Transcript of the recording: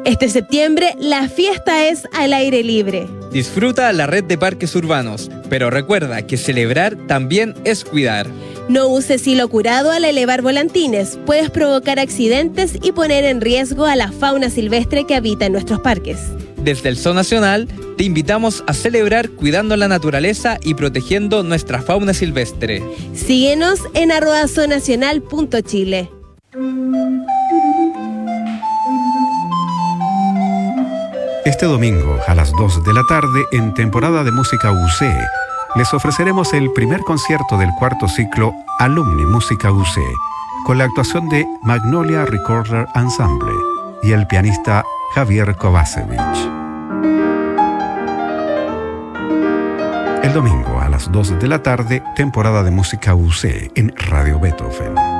Este septiembre, la fiesta es al aire libre. Disfruta la red de parques urbanos, pero recuerda que celebrar también es cuidar. No uses hilo curado al elevar volantines. Puedes provocar accidentes y poner en riesgo a la fauna silvestre que habita en nuestros parques. Desde el Zoo Nacional, te invitamos a celebrar cuidando la naturaleza y protegiendo nuestra fauna silvestre. Síguenos en @zoonacional.chile. Este domingo a las 2 de la tarde, en temporada de música UC, les ofreceremos el primer concierto del cuarto ciclo Alumni Música UC, con la actuación de Magnolia Recorder Ensemble y el pianista Javier Kovacevic. El domingo a las 2 de la tarde, temporada de música UC en Radio Beethoven.